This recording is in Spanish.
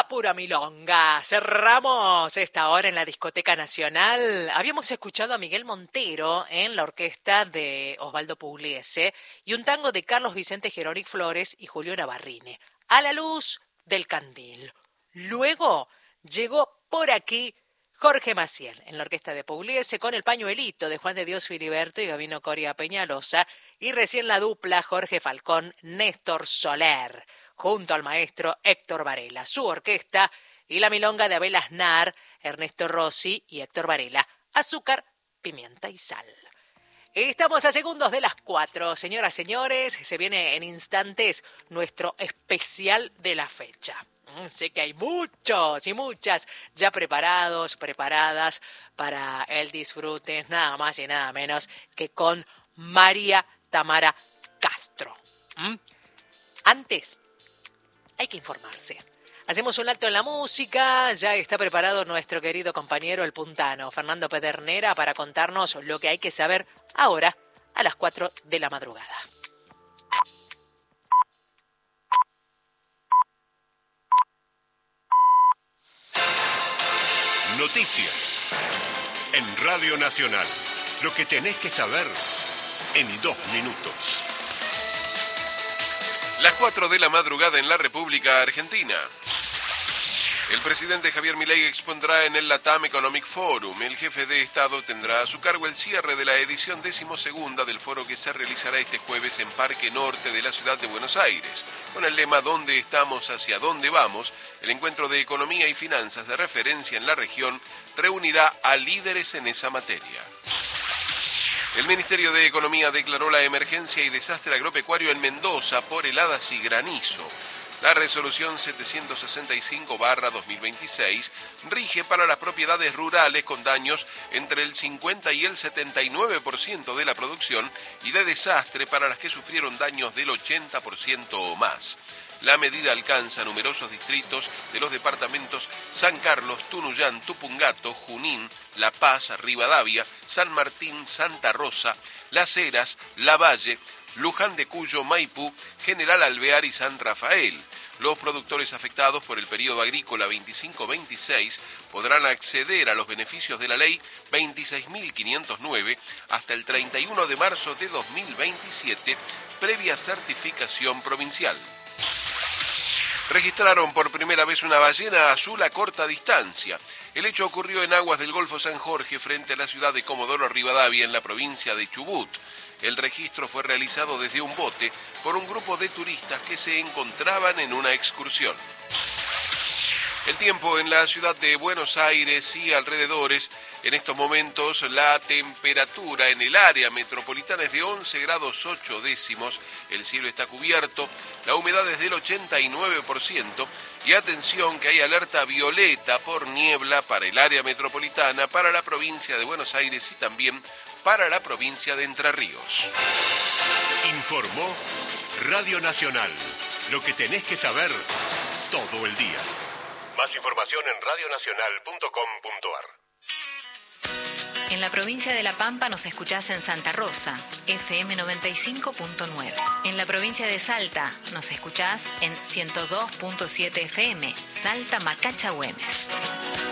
pura milonga. Cerramos esta hora en la Discoteca Nacional. Habíamos escuchado a Miguel Montero en la orquesta de Osvaldo Pugliese y un tango de Carlos Vicente Gerónic Flores y Julio Navarrine, A la luz del candil. Luego llegó por aquí Jorge Maciel en la orquesta de Pugliese con El pañuelito de Juan de Dios Filiberto y Gabino Coria Peñalosa, y recién la dupla Jorge Falcón, Néstor Soler, junto al maestro Héctor Varela, su orquesta, y la milonga de Abel Aznar, Ernesto Rossi y Héctor Varela, azúcar, pimienta y sal. Estamos a segundos de las 4, señoras, señores, se viene en instantes nuestro especial de la fecha. Sé que hay muchos y muchas ya preparados, preparadas para el disfrute, nada más y nada menos que con María Tamara Castro. Antes, hay que informarse. Hacemos un alto en la música, ya está preparado nuestro querido compañero el puntano, Fernando Pedernera, para contarnos lo que hay que saber ahora a las 4 de la madrugada. Noticias en Radio Nacional. Lo que tenés que saber en 2 minutos. Las 4 de la madrugada en la República Argentina. El presidente Javier Milei expondrá en el LATAM Economic Forum. El jefe de Estado tendrá a su cargo el cierre de la edición 12ª del foro que se realizará este jueves en Parque Norte de la ciudad de Buenos Aires. Con el lema ¿Dónde estamos? ¿Hacia dónde vamos?, el encuentro de economía y finanzas de referencia en la región reunirá a líderes en esa materia. El Ministerio de Economía declaró la emergencia y desastre agropecuario en Mendoza por heladas y granizo. La resolución 765/2026 rige para las propiedades rurales con daños entre el 50 y el 79% de la producción y de desastre para las que sufrieron daños del 80% o más. La medida alcanza numerosos distritos de los departamentos San Carlos, Tunuyán, Tupungato, Junín, La Paz, Rivadavia, San Martín, Santa Rosa, Las Heras, Lavalle, Luján de Cuyo, Maipú, General Alvear y San Rafael. Los productores afectados por el periodo agrícola 25-26 podrán acceder a los beneficios de la ley 26.509 hasta el 31 de marzo de 2027, previa certificación provincial. Registraron por primera vez una ballena azul a corta distancia. El hecho ocurrió en aguas del Golfo San Jorge frente a la ciudad de Comodoro Rivadavia en la provincia de Chubut. El registro fue realizado desde un bote por un grupo de turistas que se encontraban en una excursión. El tiempo en la ciudad de Buenos Aires y alrededores. En estos momentos la temperatura en el área metropolitana es de 11 grados 8 décimos. El cielo está cubierto, la humedad es del 89% y atención que hay alerta violeta por niebla para el área metropolitana, para la provincia de Buenos Aires y también para la provincia de Entre Ríos. Informó Radio Nacional. Lo que tenés que saber todo el día. Más información en radionacional.com.ar. En la provincia de La Pampa nos escuchás en Santa Rosa, FM 95.9. En la provincia de Salta nos escuchás en 102.7 FM, Salta Macacha Güemes.